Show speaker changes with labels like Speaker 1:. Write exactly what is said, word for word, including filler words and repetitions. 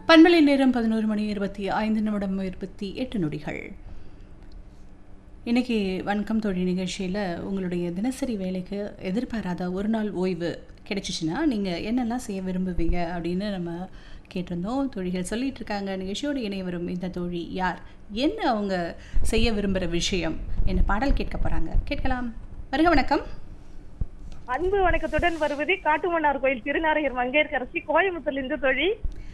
Speaker 1: பண்பலை நேரம் பதினோரு மணி இருபத்தி ஐந்து நிமிடம் இருபத்தி எட்டு நொடிகள். இன்றைக்கி வணக்கம் தோழி நிகழ்ச்சியில் உங்களுடைய தினசரி வேலைக்கு எதிர்பாராத ஒரு நாள் ஓய்வு கிடைச்சிச்சின்னா நீங்கள் என்னெல்லாம் செய்ய விரும்புவீங்க அப்படின்னு நம்ம கேட்டிருந்தோம். தோழிகள் சொல்லிகிட்டு இருக்காங்க. நிகழ்ச்சியோடு இணைய வரும் இந்த தோழி யார், என்ன அவங்க செய்ய விரும்புகிற விஷயம், என்ன பாடல் கேட்க போகிறாங்க, கேட்கலாம். வருக வணக்கம்.
Speaker 2: அன்பு வணக்கத்துடன் வருவது காட்டுமன்னார் கோயில் திருநாரையர் மங்கையர்கரசி கோயம்புத்தூர்ல இருந்து தோழி.